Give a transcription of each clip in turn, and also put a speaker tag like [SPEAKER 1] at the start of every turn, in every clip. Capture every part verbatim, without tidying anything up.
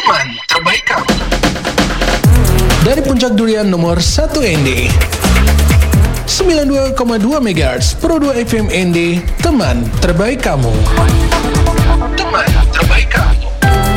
[SPEAKER 1] Teman terbaik kamu. Dari puncak durian nomor satu N D sembilan puluh dua koma dua megahertz Pro dua F M N D. Teman terbaik kamu. Teman terbaik kamu.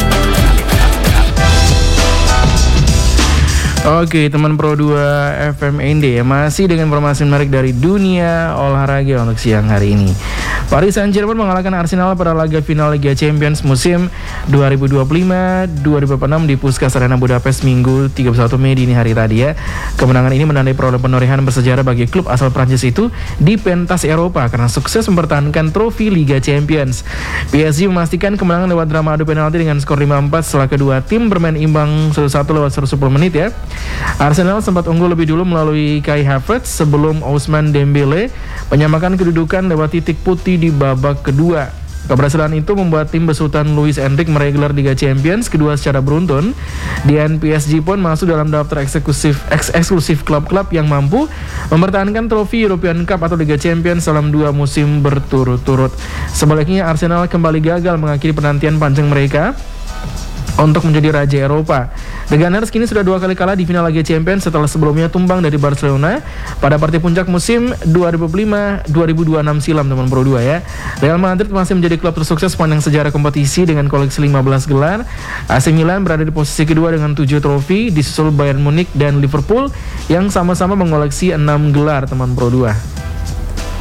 [SPEAKER 2] Oke, teman Pro dua F M N D ya, masih dengan informasi menarik dari dunia olahraga untuk siang hari ini. Paris Saint-Germain mengalahkan Arsenal pada laga final Liga Champions musim dua ribu dua puluh lima dua ribu dua puluh enam di Puskás Arena Budapest Minggu tiga puluh satu Mei dini hari tadi ya. Kemenangan ini menandai perolehan penorehan bersejarah bagi klub asal Prancis itu di pentas Eropa karena sukses mempertahankan trofi Liga Champions. P S G memastikan kemenangan lewat drama adu penalti dengan skor lima empat setelah kedua tim bermain imbang satu satu lewat seratus sepuluh menit ya. Arsenal sempat unggul lebih dulu melalui Kai Havertz sebelum Ousmane Dembele menyamakan kedudukan lewat titik putih di babak kedua. Keberhasilan itu membuat tim besutan Luis Enrique meraih gelar Liga Champions kedua secara beruntun. Dan P S G pun masuk dalam daftar eksklusif eks eksklusif klub-klub yang mampu mempertahankan trofi European Cup atau Liga Champions dalam dua musim berturut-turut. Sebaliknya Arsenal kembali gagal mengakhiri penantian panjang mereka untuk menjadi raja Eropa. The Gunners kini sudah dua kali kalah di final Liga Champions setelah sebelumnya tumbang dari Barcelona pada partai puncak musim dua ribu dua puluh lima dua ribu dua puluh enam silam teman Pro dua ya. Real Madrid masih menjadi klub tersukses sepanjang sejarah kompetisi dengan koleksi lima belas gelar. A C Milan berada di posisi kedua dengan tujuh trofi, disusul Bayern Munich dan Liverpool yang sama-sama mengoleksi enam gelar teman Pro dua.